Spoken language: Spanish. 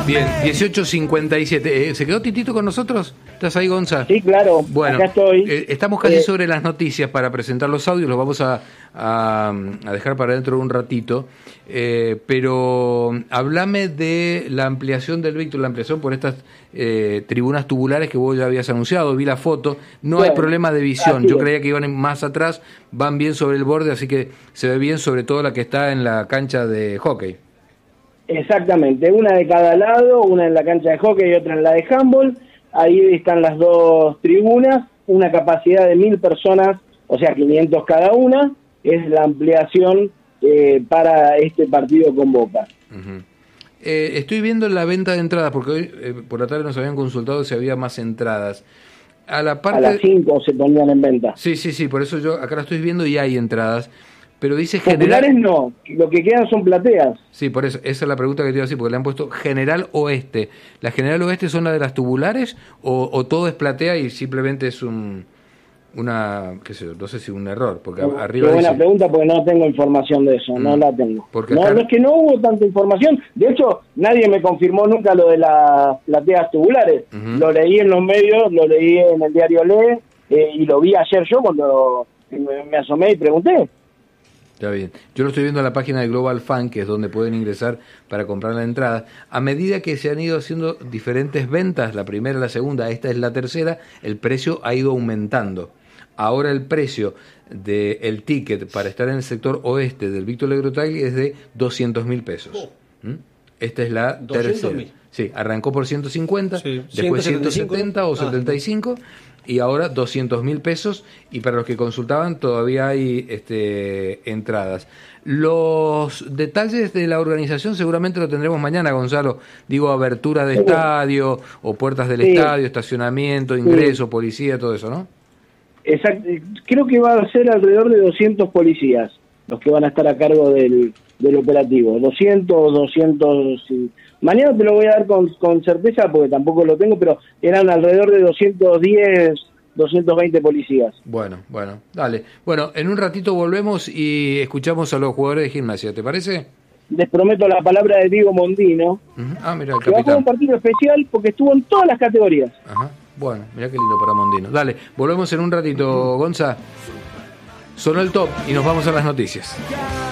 Bien, 18:57. ¿Se quedó Titito con nosotros? ¿Estás ahí, Gonza? Sí, claro. Bueno, acá estoy. Estamos casi sobre las noticias para presentar los audios. Los vamos a dejar para dentro de un ratito. Pero háblame de la ampliación del Víctor, la ampliación por estas tribunas tubulares que vos ya habías anunciado. Vi la foto. No hay problema de visión. Yo creía que iban más atrás. Van bien sobre el borde, así que se ve bien, sobre todo la que está en la cancha de hockey. Exactamente, una de cada lado, una en la cancha de hockey y otra en la de handball. Ahí están las dos tribunas, una capacidad de 1.000 personas, o sea, 500 cada una, es la ampliación para este partido con Boca. Uh-huh. Estoy viendo la venta de entradas, porque hoy por la tarde nos habían consultado si había más entradas. A las 5 se ponían en venta. Sí, por eso yo acá la estoy viendo y hay entradas. Pero dice populares general... no, lo que quedan son plateas. Sí, por eso, esa es la pregunta que te iba a decir, porque le han puesto General Oeste. ¿La General Oeste son las de las tubulares o todo es platea y simplemente es qué sé yo, no sé si un error? Porque arriba qué buena dice... pregunta, porque no tengo información de eso, no la tengo. Porque no, acá... no es que no hubo tanta información, de hecho nadie me confirmó nunca lo de las plateas tubulares. Uh-huh. Lo leí en los medios, lo leí en el diario Le, y lo vi ayer yo cuando me asomé y pregunté. Está bien. Yo lo estoy viendo en la página de Global Fan, que es donde pueden ingresar para comprar la entrada. A medida que se han ido haciendo diferentes ventas, la primera, la segunda, esta es la tercera, el precio ha ido aumentando. Ahora el precio del ticket para estar en el sector oeste del Víctor Legrotaglie es de 200.000 pesos. Esta es la tercera. Sí, arrancó por 150, sí, después 170 o 75... y ahora 200.000 pesos, y para los que consultaban todavía hay entradas. Los detalles de la organización seguramente lo tendremos mañana, Gonzalo. Digo, abertura de estadio, o puertas del estadio, estacionamiento, ingreso, policía, todo eso, ¿no? Exacto. Creo que va a ser alrededor de 200 policías los que van a estar a cargo del operativo. 200... Mañana te lo voy a dar con certeza porque tampoco lo tengo, pero eran alrededor de 210, 220 policías. Bueno, dale. Bueno, en un ratito volvemos y escuchamos a los jugadores de Gimnasia, ¿te parece? Les prometo la palabra de Diego Mondino. Uh-huh. Mira, el que va a jugar un partido especial porque estuvo en todas las categorías. Ajá. Bueno, mira qué lindo para Mondino. Dale, volvemos en un ratito, Gonza. Sonó el top y nos vamos a las noticias.